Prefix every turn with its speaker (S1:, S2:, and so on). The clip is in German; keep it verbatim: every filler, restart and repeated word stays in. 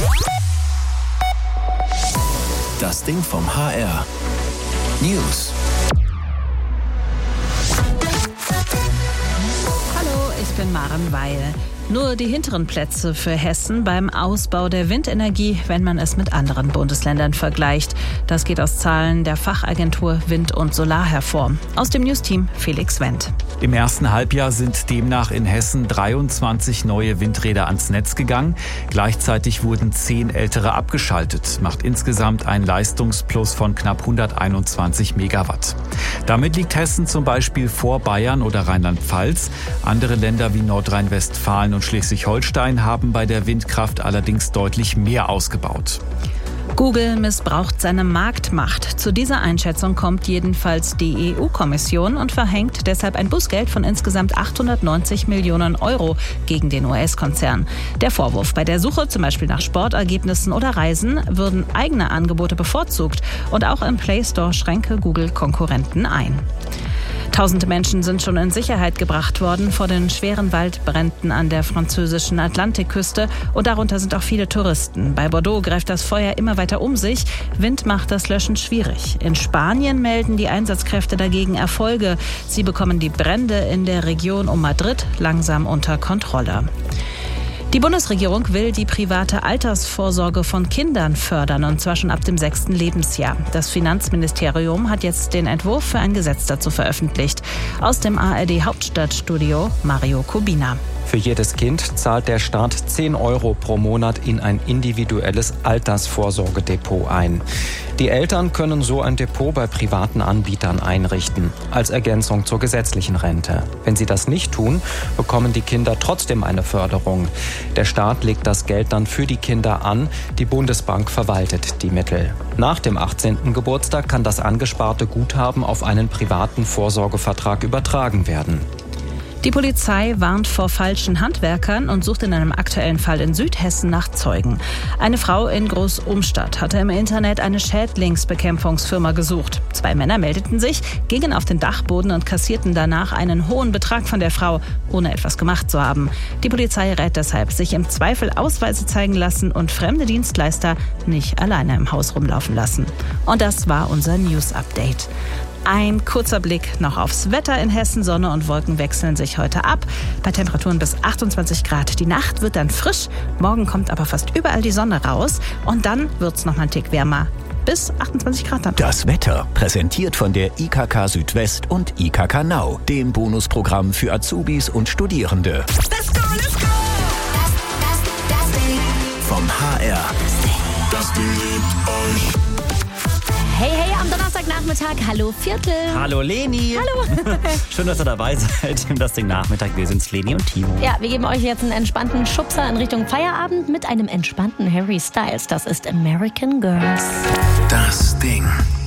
S1: Das Ding vom H R. News.
S2: Hallo, ich bin Maren Weil. Nur die hinteren Plätze für Hessen beim Ausbau der Windenergie, wenn man es mit anderen Bundesländern vergleicht. Das geht aus Zahlen der Fachagentur Wind und Solar hervor. Aus dem Newsteam Felix Wendt.
S3: Im ersten Halbjahr sind demnach in Hessen dreiundzwanzig neue Windräder ans Netz gegangen. Gleichzeitig wurden zehn ältere abgeschaltet. Macht insgesamt einen Leistungsplus von knapp hunderteinundzwanzig Megawatt. Damit liegt Hessen zum Beispiel vor Bayern oder Rheinland-Pfalz. Andere Länder wie Nordrhein-Westfalen und Schleswig-Holstein haben bei der Windkraft allerdings deutlich mehr ausgebaut.
S2: Google missbraucht seine Marktmacht. Zu dieser Einschätzung kommt jedenfalls die E U-Kommission und verhängt deshalb ein Bußgeld von insgesamt achthundertneunzig Millionen Euro gegen den U S-Konzern. Der Vorwurf: Bei der Suche zum Beispiel nach Sportergebnissen oder Reisen würden eigene Angebote bevorzugt und auch im Play Store schränke Google Konkurrenten ein. Tausende Menschen sind schon in Sicherheit gebracht worden vor den schweren Waldbränden an der französischen Atlantikküste und darunter sind auch viele Touristen. Bei Bordeaux greift das Feuer immer weiter um sich. Wind macht das Löschen schwierig. In Spanien melden die Einsatzkräfte dagegen Erfolge. Sie bekommen die Brände in der Region um Madrid langsam unter Kontrolle. Die Bundesregierung will die private Altersvorsorge von Kindern fördern, und zwar schon ab dem sechsten Lebensjahr. Das Finanzministerium hat jetzt den Entwurf für ein Gesetz dazu veröffentlicht. Aus dem A R D-Hauptstadtstudio Mario Kubina.
S4: Für jedes Kind zahlt der Staat zehn Euro pro Monat in ein individuelles Altersvorsorgedepot ein. Die Eltern können so ein Depot bei privaten Anbietern einrichten, als Ergänzung zur gesetzlichen Rente. Wenn sie das nicht tun, bekommen die Kinder trotzdem eine Förderung. Der Staat legt das Geld dann für die Kinder an, die Bundesbank verwaltet die Mittel. Nach dem achtzehnten Geburtstag kann das angesparte Guthaben auf einen privaten Vorsorgevertrag übertragen werden.
S2: Die Polizei warnt vor falschen Handwerkern und sucht in einem aktuellen Fall in Südhessen nach Zeugen. Eine Frau in Groß-Umstadt hatte im Internet eine Schädlingsbekämpfungsfirma gesucht. Zwei Männer meldeten sich, gingen auf den Dachboden und kassierten danach einen hohen Betrag von der Frau, ohne etwas gemacht zu haben. Die Polizei rät deshalb, sich im Zweifel Ausweise zeigen lassen und fremde Dienstleister nicht alleine im Haus rumlaufen lassen. Und das war unser News-Update. Ein kurzer Blick noch aufs Wetter in Hessen. Sonne und Wolken wechseln sich heute ab. Bei Temperaturen bis achtundzwanzig Grad. Die Nacht wird dann frisch. Morgen kommt aber fast überall die Sonne raus. Und dann wird es noch mal einen Tick wärmer. Bis achtundzwanzig Grad dann.
S1: Das Wetter präsentiert von der I K K Südwest und I K K Now, dem Bonusprogramm für Azubis und Studierende.
S5: Let's go, let's go! Das, das, das Ding.
S1: Vom H R.
S5: Das Ding liebt euch.
S6: Hey, hey, am Donnerstagnachmittag. Hallo Viertel.
S7: Hallo Leni.
S6: Hallo.
S7: Schön, dass ihr dabei seid im Das Ding Nachmittag. Wir sind's, Leni und Timo.
S6: Ja, wir geben euch jetzt einen entspannten Schubser in Richtung Feierabend mit einem entspannten Harry Styles. Das ist American Girls.
S1: Das Ding.